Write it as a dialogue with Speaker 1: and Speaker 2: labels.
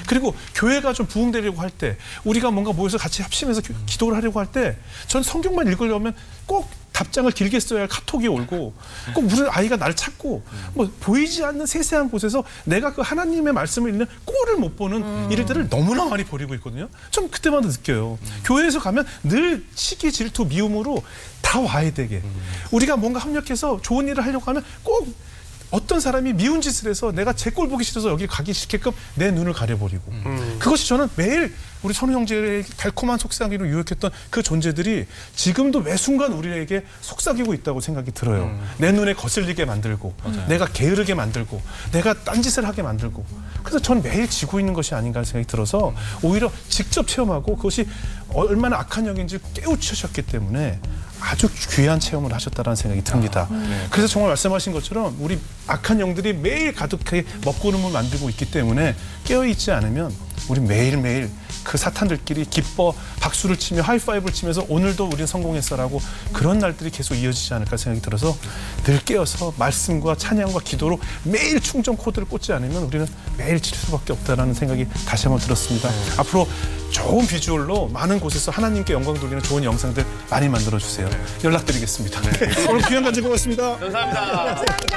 Speaker 1: 그리고 교회가 좀 부흥되려고 할 때 우리가 뭔가 모여서 같이 합심해서 기도를 하려고 할 때 전 성경만 읽으려면 꼭 답장을 길게 써야 할 카톡이 올고 꼭 우리 아이가 날 찾고 뭐 보이지 않는 세세한 곳에서 내가 그 하나님의 말씀을 읽는 꼴을 못 보는 일들을 너무나 많이 벌이고 있거든요. 좀 그때마다 느껴요. 교회에서 가면 늘 시기, 질투, 미움으로 다 와야 되게. 우리가 뭔가 협력해서 좋은 일을 하려고 하면 꼭 어떤 사람이 미운 짓을 해서 내가 제 꼴 보기 싫어서 여기 가기 싫게끔 내 눈을 가려버리고 그것이 저는 매일 우리 선우 형제의 달콤한 속삭이로 유혹했던 그 존재들이 지금도 매 순간 우리에게 속삭이고 있다고 생각이 들어요. 내 눈에 거슬리게 만들고 내가 게으르게 만들고 내가 딴짓을 하게 만들고 그래서 전 매일 지고 있는 것이 아닌가 하는 생각이 들어서 오히려 직접 체험하고 그것이 얼마나 악한 영인지 깨우치셨기 때문에 아주 귀한 체험을 하셨다는 생각이 듭니다. 그래서 정말 말씀하신 것처럼 우리 악한 영들이 매일 가득하게 먹구름을 만들고 있기 때문에 깨어있지 않으면 우리 매일매일 그 사탄들끼리 기뻐 박수를 치며 하이파이브를 치면서 오늘도 우리는 성공했어라고 그런 날들이 계속 이어지지 않을까 생각이 들어서 늘 깨어서 말씀과 찬양과 기도로 매일 충전 코드를 꽂지 않으면 우리는 매일 칠 수밖에 없다는 생각이 다시 한번 들었습니다. 앞으로 좋은 비주얼로 많은 곳에서 하나님께 영광 돌리는 좋은 영상들 많이 만들어주세요. 연락드리겠습니다. 오늘 귀한 간증 고맙습니다.
Speaker 2: 감사합니다.